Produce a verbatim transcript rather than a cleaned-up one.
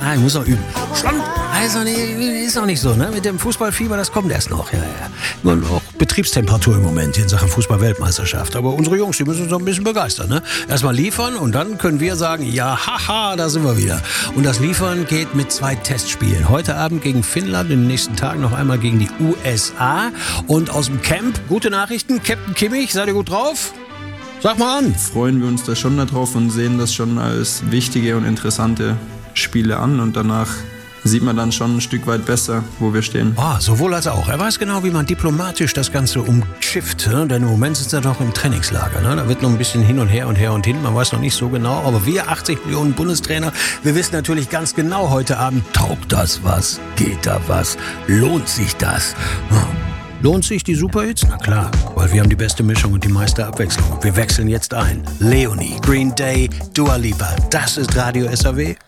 Ja, ich muss noch üben. Schon? Also, nee, ist noch nicht so, ne? Mit dem Fußballfieber, das kommt erst noch. Ja, ja. Nur noch Betriebstemperatur im Moment in Sachen Fußball-Weltmeisterschaft. Aber unsere Jungs, die müssen uns noch ein bisschen begeistern, ne? Erstmal liefern und dann können wir sagen, ja, haha, da sind wir wieder. Und das Liefern geht mit zwei Testspielen. Heute Abend gegen Finnland, in den nächsten Tagen noch einmal gegen die U S A. Und aus dem Camp, gute Nachrichten, Captain Kimmich, seid ihr gut drauf? Sag mal an. Freuen wir uns da schon darauf und sehen das schon als wichtige und interessante Spiele an. Und danach sieht man dann schon ein Stück weit besser, wo wir stehen. Oh, sowohl als auch. Er weiß genau, wie man diplomatisch das Ganze umschifft. Ne? Denn im Moment ist er doch im Trainingslager. Ne? Da wird noch ein bisschen hin und her und her und hin. Man weiß noch nicht so genau. Aber wir, achtzig Millionen Bundestrainer, wir wissen natürlich ganz genau heute Abend, taugt das was? Geht da was? Lohnt sich das? Hm. Lohnt sich die Superhits? Na klar, weil wir haben die beste Mischung und die meiste Abwechslung. Wir wechseln jetzt ein. Leonie, Green Day, Dua Lipa. Das ist Radio S R W.